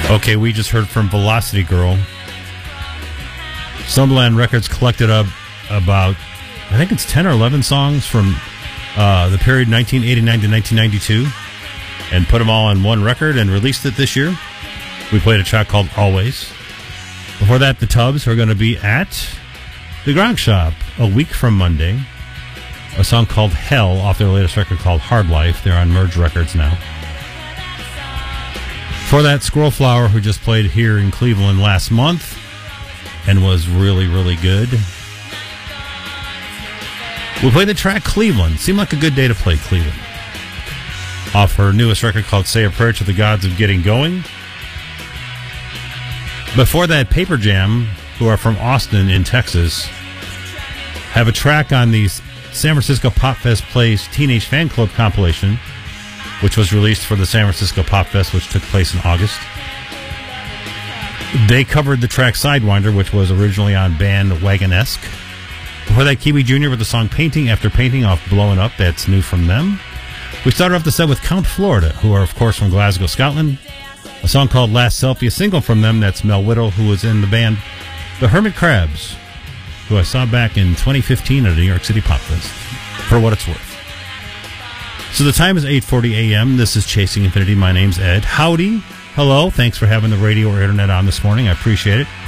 Okay, we just heard from Velocity Girl. Slumberland Records collected up about, I think it's 10 or 11 songs from the period 1989 to 1992 and put them all on one record and released it this year. We played a track called Always. Before that, the Tubs are going to be at the Grog Shop a week from Monday. A song called Hell off their latest record called Hard Life. They're on Merge Records now. For that, Squirrel Flower, who just played here in Cleveland last month and was really, really good. We'll play the track Cleveland. Seemed like a good day to play Cleveland. Off her newest record called Say a Prayer to the Gods of Getting Going. Before that, Paper Jam, who are from Austin in Texas, have a track on the San Francisco Pop Fest Plays Teenage Fan Club compilation, which was released for the San Francisco Pop Fest, which took place in August. They covered the track Sidewinder, which was originally on Bandwagon-esque. Before that, Kiwi Jr. with the song Painting After Painting off Blowing Up. That's new from them. We started off the set with Count Florida, who are, of course, from Glasgow, Scotland. A song called Last Selfie, a single from them. That's Mel Whittle, who was in the band The Hermit Crabs, who I saw back in 2015 at a New York City Pop Fest, for what it's worth. So the time is 8:40 a.m. This is Chasing Infinity. My name's Ed. Howdy. Hello. Thanks for having the radio or internet on this morning. I appreciate it.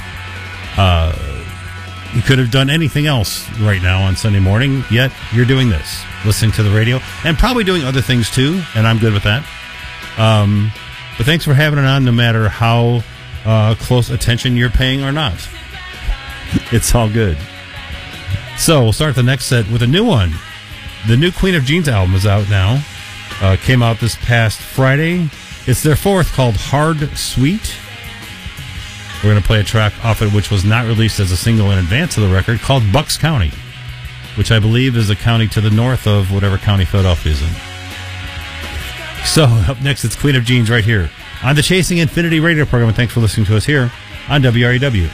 You could have done anything else right now on Sunday morning, yet you're doing this, listening to the radio, and probably doing other things too, and I'm good with that. But thanks for having it on, no matter how close attention you're paying or not. It's all good. So we'll start the next set with a new one. The new Queen of Jeans album is out now. Came out this past Friday. It's their fourth, called Hard Sweet. We're going to play a track off it which was not released as a single in advance of the record, called Bucks County, which I believe is a county to the north of whatever county Philadelphia is in. So up next, it's Queen of Jeans right here on the Chasing Infinity radio program. And thanks for listening to us here on WREW.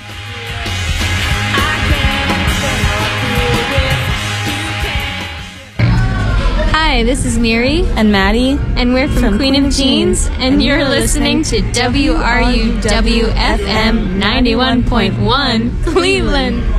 Hi, this is Miri and Maddie, and we're from Queen of Jeans, and you're listening to WRUW FM 91.1 Cleveland.